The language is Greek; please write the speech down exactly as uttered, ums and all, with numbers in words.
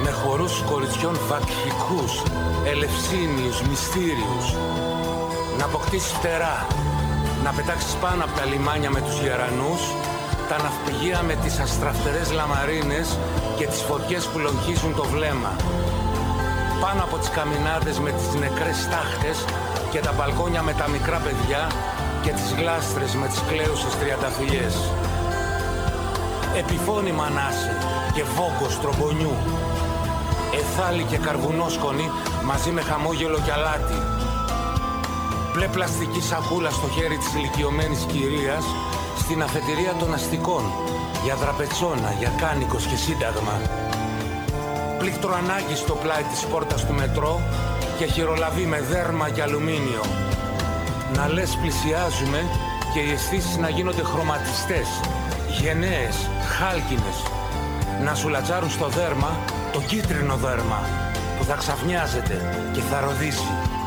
με χορούς κοριτσιών βακχικούς, ελευσίνιους, μυστήριους. Να αποκτήσεις φτερά, να πετάξεις πάνω από τα λιμάνια με τους γερανούς, τα ναυπηγεία με τις αστραφτερές λαμαρίνες και τις φωτιές που λογχίζουν το βλέμμα. Πάνω από τις καμινάδες με τις νεκρές στάχτες και τα μπαλκόνια με τα μικρά παιδιά και τις γλάστρες με τις κλαίουσες τριανταφυλλιές. Επιφώνημα ανάσε και βόγκος τρομπονιού. Εθάλη και καρβουνόσκονη μαζί με χαμόγελο και αλάτι. Μπλε πλαστική σακούλα στο χέρι της ηλικιωμένης κυρίας στην αφετηρία των αστικών για δραπετσόνα, για κάνικος και σύνταγμα. Πλήκτρο ανάγκη στο πλάι της πόρτας του μετρό και χειρολαβή με δέρμα και αλουμίνιο. Να λες πλησιάζουμε και οι αισθήσεις να γίνονται χρωματιστές, γενναίες, χάλκινες. Να σου λατσάρουν στο δέρμα το κίτρινο δέρμα που θα ξαφνιάζεται και θα ροδίσει.